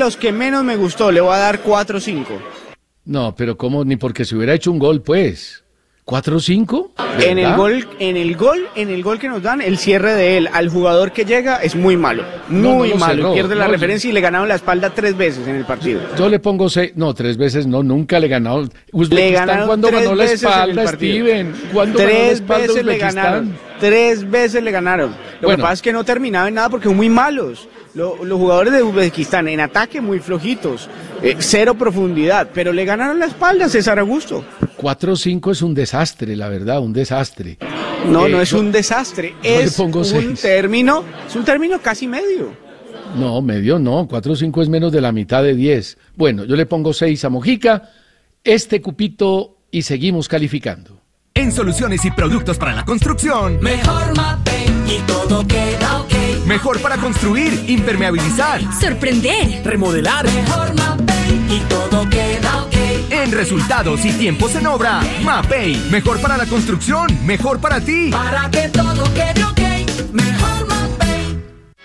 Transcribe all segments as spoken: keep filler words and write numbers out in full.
los que menos me gustó, le voy a dar cuatro cinco. No, pero ¿cómo? Ni porque se hubiera hecho un gol, pues. ¿cuatro cinco? En el gol, en el gol, en el gol que nos dan, el cierre de él al jugador que llega es muy malo, muy no, no malo, cerró, pierde la no, referencia y le ganaron la espalda tres veces en el partido. Yo le pongo seis, no, tres veces no, nunca le ganaron. Le ganaron cuando tres ganó la veces espalda, en el partido. Steven, cuando ganó la Tres espalda veces le Uzbekistán. ganaron, tres veces le ganaron. Lo Bueno. que pasa es que no terminaba en nada porque son muy malos. Lo- los jugadores de Uzbekistán en ataque muy flojitos, eh, cero profundidad, pero le ganaron la espalda, César Augusto. cuatro cinco es un desastre, la verdad, un desastre. No, Eh, no es yo- un desastre, yo le es pongo un seis. término, es un término casi medio. No, medio no, cuatro cinco es menos de la mitad de diez. Bueno, yo le pongo seis a Mojica, este cupito y seguimos calificando. En soluciones y productos para la construcción, Mejor Mapei y todo queda ok. mejor para construir, impermeabilizar, Sorprender. Remodelar. Mejor Mapei y todo queda ok. en resultados y tiempos en obra. Mapei, mejor para la construcción, mejor para ti. Para que todo quede ok. Mejor Mapei.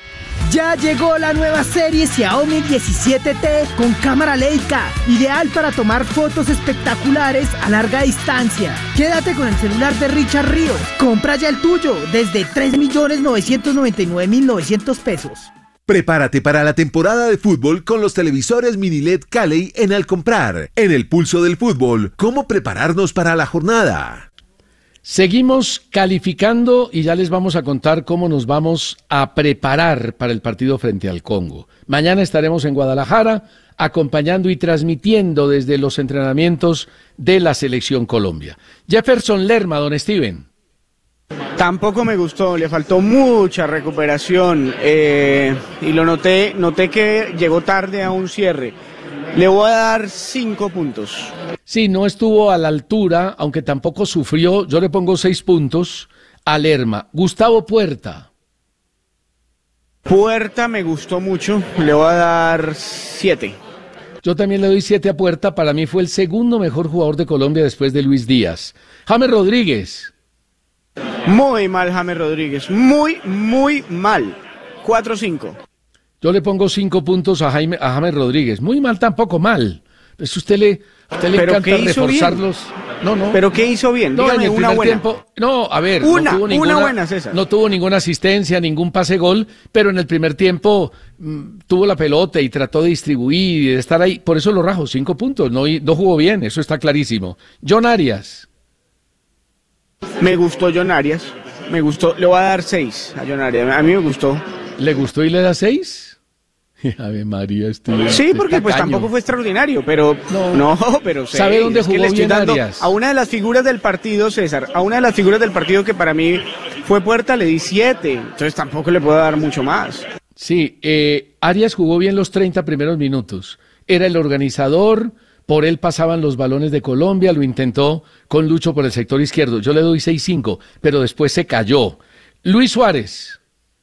Ya llegó la nueva serie Xiaomi diecisiete T con cámara Leica, ideal para tomar fotos espectaculares a larga distancia. Quédate con el celular de Richard Ríos. Compra ya el tuyo desde tres millones novecientos noventa y nueve mil novecientos pesos. Prepárate para la temporada de fútbol con los televisores mini L E D Calley en Al Comprar. En el pulso del fútbol, ¿cómo prepararnos para la jornada? Seguimos calificando y ya les vamos a contar cómo nos vamos a preparar para el partido frente al Congo. Mañana estaremos en Guadalajara acompañando y transmitiendo desde los entrenamientos de la Selección Colombia. Jefferson Lerma, don Steven. Tampoco me gustó, le faltó mucha recuperación eh, y lo noté, noté que llegó tarde a un cierre. Le voy a dar cinco puntos. Sí, no estuvo a la altura, aunque tampoco sufrió. Yo le pongo seis puntos a Lerma. Gustavo Puerta. Puerta me gustó mucho, le voy a dar siete. Yo también le doy siete a Puerta. Para mí fue el segundo mejor jugador de Colombia después de Luis Díaz. James Rodríguez. Muy mal James Rodríguez, muy, muy mal. cuatro cinco. Yo le pongo cinco puntos a, Jaime, a James Rodríguez. Muy mal tampoco, mal. Es usted le, usted le ¿Pero encanta qué hizo reforzarlos. No, no. ¿Pero qué hizo bien? No, en Dígame el una primer buena. tiempo. No, a ver. Una, no tuvo una ninguna, buena, César. No tuvo ninguna asistencia, ningún pase gol, pero en el primer tiempo mmm, tuvo la pelota y trató de distribuir y de estar ahí. Por eso lo rajo, cinco puntos. No, no jugó bien, eso está clarísimo. John Arias. Me gustó John Arias, me gustó, le voy a dar seis a John Arias, a mí me gustó. ¿Le gustó y le da seis? Ave María, estoy. Sí, porque pues tampoco fue extraordinario, pero no, no pero seis. ¿Sabe dónde Es que jugó le estoy bien dando Arias? a una de las figuras del partido, César, a una de las figuras del partido que para mí fue Puerta, le di siete, entonces tampoco le puedo dar mucho más. Sí, eh, Arias jugó bien los treinta primeros minutos. Era el organizador, por él pasaban los balones de Colombia, lo intentó con Lucho por el sector izquierdo. Yo le doy seis cinco, pero después se cayó. Luis Suárez.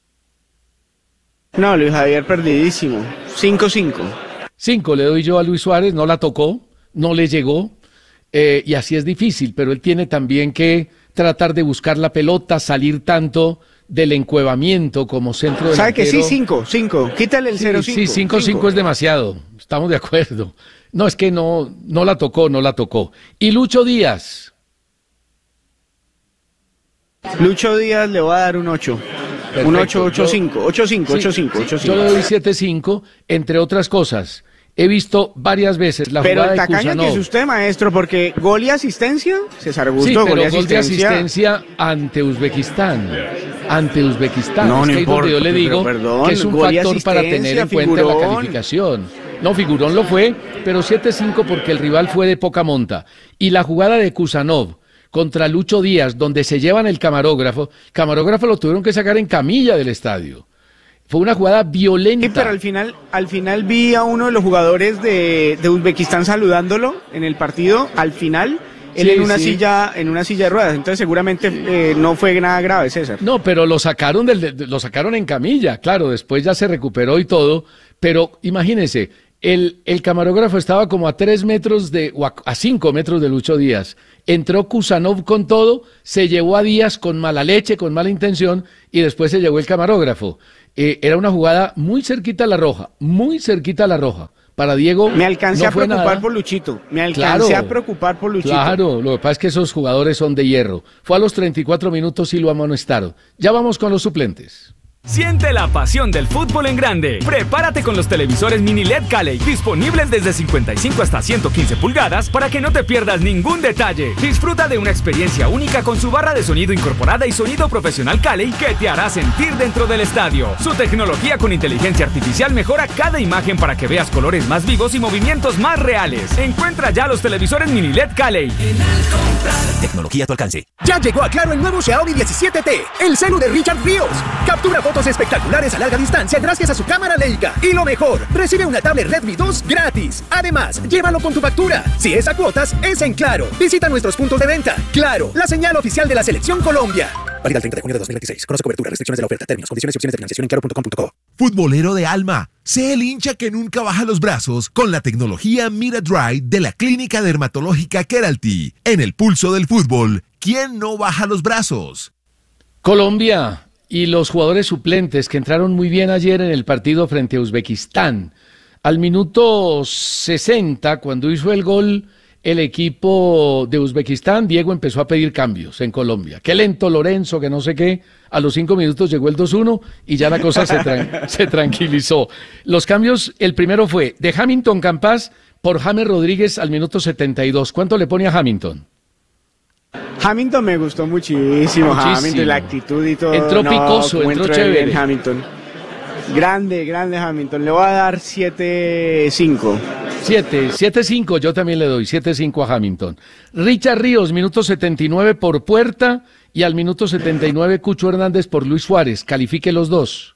No, Luis Javier perdidísimo, cinco cinco. cinco le doy yo a Luis Suárez, no la tocó, no le llegó, eh, y así es difícil, pero él tiene también que tratar de buscar la pelota, salir tanto del encuevamiento como centro delantero. ¿Sabe que sí? cinco, cinco, quítale el cero cinco. Sí, cinco cinco es demasiado, estamos de acuerdo. No, es que no, no la tocó, no la tocó. Y Lucho Díaz. Lucho Díaz le voy a dar un ocho. Un ocho, ocho cinco, ocho cinco, ocho cinco, ocho cinco. Yo le doy siete cinco, entre otras cosas. He visto varias veces la pero jugada el de tacaño Kusanov. que es usted, maestro, porque gol y asistencia, César Augusto, Sí, pero gol y gol de asistencia. asistencia ante Uzbekistán. Ante Uzbekistán. No, es no que ahí donde importa, yo le pero digo perdón, que es un gol y factor para tener asistencia, en cuenta la figurón. calificación. No, figurón lo fue, pero siete cinco porque el rival fue de poca monta. Y la jugada de Kusanov contra Lucho Díaz, donde se llevan el camarógrafo, camarógrafo lo tuvieron que sacar en camilla del estadio. Fue una jugada violenta. Sí, pero al final, al final vi a uno de los jugadores de, de Uzbekistán saludándolo en el partido, al final, él Sí, en una sí. silla, en una silla de ruedas, entonces seguramente eh, no fue nada grave, César. No, pero lo sacaron del, de- lo sacaron en camilla, claro, después ya se recuperó y todo, pero imagínense, el, el camarógrafo estaba como a tres metros de, o a, a cinco metros de Lucho Díaz. Entró Kusanov con todo, se llevó a Díaz con mala leche, con mala intención, y después se llevó el camarógrafo. eh, era una jugada muy cerquita a la roja, muy cerquita a la roja. Para Diego me alcancé no a preocupar nada. por Luchito, me alcancé Claro, a preocupar por Luchito. Claro, lo que pasa es que esos jugadores son de hierro. Fue a los treinta y cuatro minutos y lo amonestaron. Ya vamos con los suplentes. Siente la pasión del fútbol en grande. Prepárate con los televisores mini L E D Calley, disponibles desde cincuenta y cinco hasta ciento quince pulgadas para que no te pierdas ningún detalle. Disfruta de una experiencia única con su barra de sonido incorporada y sonido profesional Calley que te hará sentir dentro del estadio. Su tecnología con inteligencia artificial mejora cada imagen para que veas colores más vivos y movimientos más reales. Encuentra ya los televisores mini L E D Calley. Tecnología a tu alcance. Ya llegó a Claro el nuevo Xiaomi diecisiete T, el celu de Richard Ríos. Captura fotos espectaculares a larga distancia gracias a su cámara Leica. Y lo mejor, recibe una tablet Redmi dos gratis. Además, llévalo con tu factura. Si es a cuotas, es en Claro. Visita nuestros puntos de venta. Claro, la señal oficial de la Selección Colombia. Válida el treinta de junio de dos mil veintiséis. Conoce cobertura, restricciones de la oferta, términos, condiciones y opciones de financiación en claro punto com punto co. Futbolero de alma, sé el hincha que nunca baja los brazos con la tecnología Mira Dry de la Clínica Dermatológica Keralty. En el pulso del fútbol, ¿quién no baja los brazos? Colombia y los jugadores suplentes que entraron muy bien ayer en el partido frente a Uzbekistán. Al minuto sesenta, cuando hizo el gol el equipo de Uzbekistán, Diego empezó a pedir cambios en Colombia. Qué lento Lorenzo, que no sé qué. A los cinco minutos llegó el dos uno y ya la cosa se, tra- se tranquilizó. Los cambios, el primero fue de Hamilton Campas por James Rodríguez al minuto setenta y dos. ¿Cuánto le pone a Hamilton? Hamilton me gustó muchísimo, Muchísimo. Hamilton, la actitud y todo. Entró no, picoso, cómo entró de chévere. bien Hamilton. Grande, grande Hamilton. Le voy a dar siete cinco. siete, siete cinco, yo también le doy siete cinco a Hamilton. Richard Ríos, minuto setenta y nueve por Puerta y al minuto setenta y nueve Cucho Hernández por Luis Suárez. Califique los dos.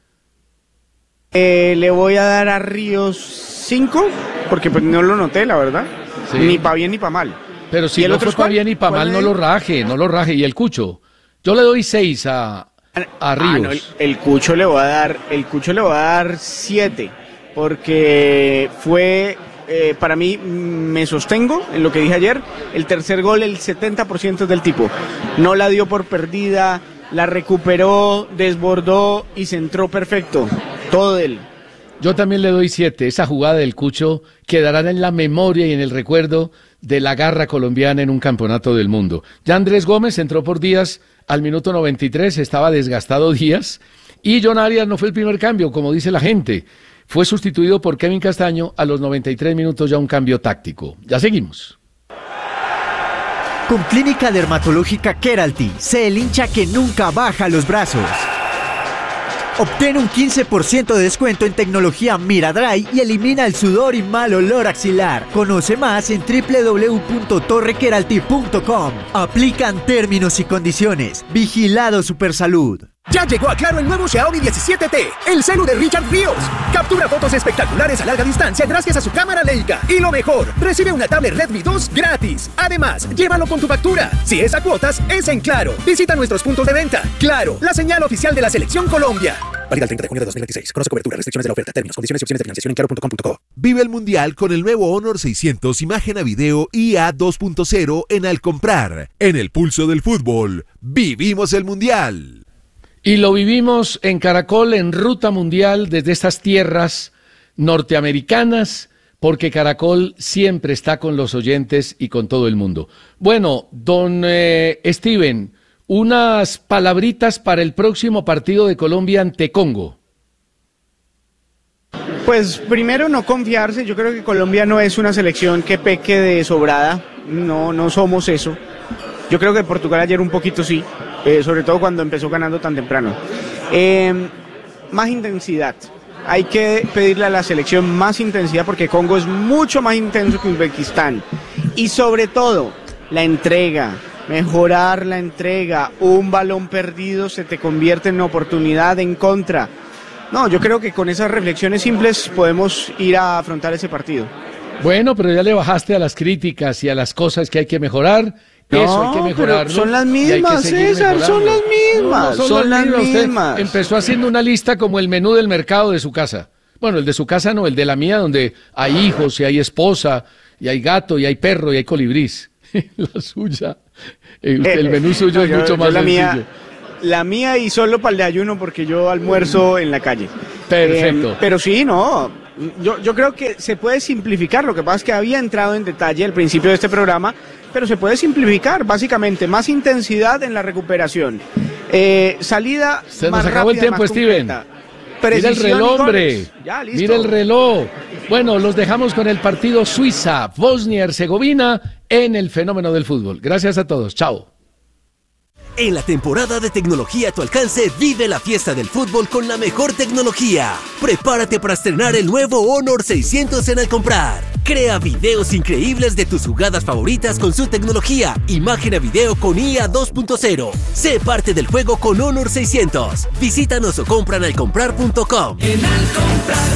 Eh, le voy a dar a Ríos cinco, porque pues no lo noté, la verdad. Sí. Ni para bien ni para mal. Pero si ¿Y el no otro fue para cuál? bien y para ¿Cuál mal, le no digo? lo raje, no lo raje. ¿Y el Cucho? Yo le doy seis a, a Ríos. Ah, no, el, el Cucho le voy a dar, el Cucho le voy a dar siete, porque fue, eh, para mí, me sostengo en lo que dije ayer, el tercer gol, el setenta por ciento es del tipo. No la dio por perdida, la recuperó, desbordó y centró perfecto. Todo de él. Yo también le doy siete. Esa jugada del Cucho quedará en la memoria y en el recuerdo de la garra colombiana en un campeonato del mundo. Ya Andrés Gómez entró por Díaz al minuto noventa y tres, estaba desgastado Díaz. Y John Arias no fue el primer cambio, como dice la gente. Fue sustituido por Kevin Castaño a los noventa y tres minutos, ya un cambio táctico. Ya seguimos. Con Clínica Dermatológica Keralty, sé el hincha que nunca baja los brazos. Obtén un quince por ciento de descuento en tecnología Mira Dry y elimina el sudor y mal olor axilar. Conoce más en doble u doble u doble u punto torre keralty punto com. Aplican términos y condiciones. Vigilado Supersalud. Ya llegó a Claro el nuevo Xiaomi diecisiete T, el celu de Richard Ríos. Captura fotos espectaculares a larga distancia gracias a su cámara Leica. Y lo mejor, recibe una tablet Redmi dos gratis. Además, llévalo con tu factura. Si es a cuotas, es en Claro. Visita nuestros puntos de venta. Claro, la señal oficial de la Selección Colombia. Válida el treinta de junio de dos mil veintiséis. Conoce cobertura, restricciones de la oferta, términos, condiciones y opciones de financiación en claro punto com punto co. Vive el Mundial con el nuevo Honor seiscientos imagen a video I A dos punto cero en Al Comprar. En el pulso del fútbol, vivimos el Mundial. Y lo vivimos en Caracol, en Ruta Mundial, desde estas tierras norteamericanas, porque Caracol siempre está con los oyentes y con todo el mundo. Bueno, don eh, Steven, unas palabritas para el próximo partido de Colombia ante Congo. Pues primero no confiarse, yo creo que Colombia no es una selección que peque de sobrada, no, no somos eso. Yo creo que Portugal ayer un poquito sí, eh, sobre todo cuando empezó ganando tan temprano. Eh, más intensidad, hay que pedirle a la selección más intensidad porque Congo es mucho más intenso que Uzbekistán. Y sobre todo, la entrega, mejorar la entrega, un balón perdido se te convierte en una oportunidad en contra. No, yo creo que con esas reflexiones simples podemos ir a afrontar ese partido. Bueno, pero ya le bajaste a las críticas y a las cosas que hay que mejorar. Eso No, hay que mejorarlo. pero son las y hay que mismas, seguir César, son mejorando. las mismas, No, no son, son las las mismas. Usted mismas. empezó haciendo una lista como el menú del mercado de su casa. Bueno, el de su casa no, el de la mía, donde hay hijos y hay esposa, y hay gato, y hay perro, y hay colibrís. La suya, eh, usted, el menú suyo No, es yo- mucho yo más la sencillo. mía- La mía y solo para el desayuno porque yo almuerzo en la calle. Perfecto. Eh, pero sí, no, yo, yo creo que se puede simplificar. Lo que pasa es que había entrado en detalle al principio de este programa, pero se puede simplificar, básicamente, más intensidad en la recuperación. Eh, salida Se más nos acabó el rápida, tiempo, más Steven. completa. Mira el Precisión y reloj, hombre. goles. Ya, listo. Mira el reloj. Bueno, los dejamos con el partido Suiza, Bosnia-Herzegovina en el fenómeno del fútbol. Gracias a todos. Chao. En la temporada de tecnología a tu alcance, vive la fiesta del fútbol con la mejor tecnología. Prepárate para estrenar el nuevo Honor seiscientos en Al Comprar. Crea videos increíbles de tus jugadas favoritas con su tecnología, imagen a video con I A dos punto cero. Sé parte del juego con Honor seiscientos. Visítanos o compra en al comprar punto com. En Al Comprar.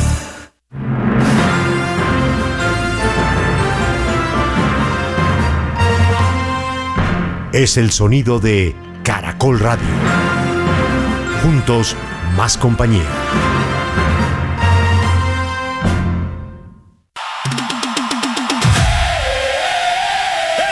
Es el sonido de Caracol Radio. Juntos, más compañía.